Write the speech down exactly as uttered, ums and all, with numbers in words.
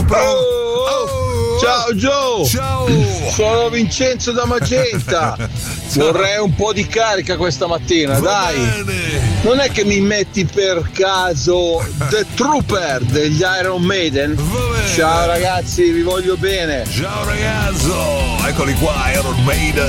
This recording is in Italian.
Oh, oh, ciao Joe. Ciao. Sono Vincenzo da Magenta. Vorrei un po' di carica questa mattina, Va dai. bene. Non è che mi metti per caso The Trooper degli Iron Maiden? Va bene. Ciao ragazzi, vi voglio bene. Ciao ragazzo. Eccoli qua, Iron Maiden.